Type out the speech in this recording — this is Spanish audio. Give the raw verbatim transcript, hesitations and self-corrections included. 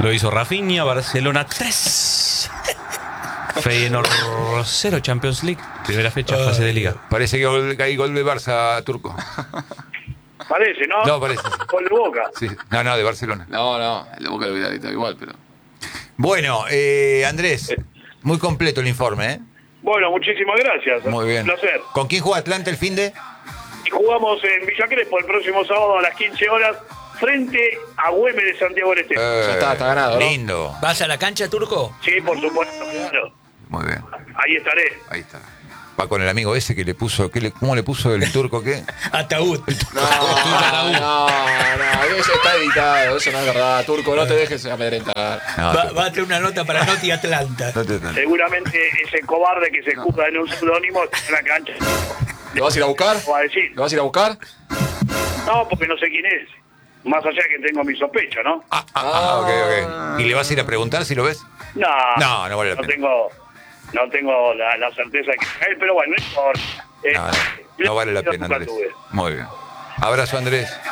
Lo hizo Rafinha, Barcelona tres. Feyenoord cero, Champions League. Primera fecha, uh, fase de Liga. Parece que gol, hay gol de Barça, Turco. Parece, ¿no? No, parece. Sí. Gol de Boca. Sí. No, no, de Barcelona. No, no, el de Boca lo hubiera gritado igual, pero... Bueno, eh, Andrés, muy completo el informe, ¿eh? Bueno, muchísimas gracias. Muy bien. Un placer. ¿Con quién juega Atlanta el fin de...? Y jugamos en Villa Crespo el próximo sábado a las quince horas frente a Güemes de Santiago del Estero. Eh, ya está, está ganado, ¿no? Lindo. ¿Vas a la cancha, Turco? Sí, por supuesto. Claro. Muy bien. Ahí estaré. Ahí está. Va con el amigo ese que le puso... ¿qué le, ¿Cómo le puso el turco qué? Ataúd. No, no, no, eso está editado, eso no es verdad. Turco, no te dejes amedrentar. No, Va, te- va a tener una nota para Noti Atlanta. no te- no. Seguramente ese cobarde que se escuda en un seudónimo está en la cancha. ¿Lo vas a ir a buscar? ¿Lo va a decir? ¿Lo vas a ir a buscar? No, porque no sé quién es. Más allá que tengo mi sospecha, ¿no? Ah, ah, ah, ok, ok. ¿Y le vas a ir a preguntar si lo ves? No, No, no vale la no pena. tengo, no tengo la, la certeza que es él, pero bueno, no importa. Eh, No, no, no vale la yo pena, nunca Andrés. tuve. Muy bien. Abrazo, Andrés.